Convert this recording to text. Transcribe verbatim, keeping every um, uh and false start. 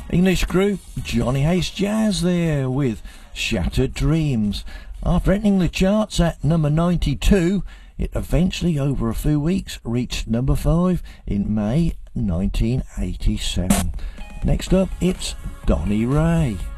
English group Johnny Hates Jazz there with Shattered Dreams. After entering the charts at number ninety-two, it eventually, over a few weeks, reached number five in May nineteen eighty-seven. Next up, it's Donny Ray.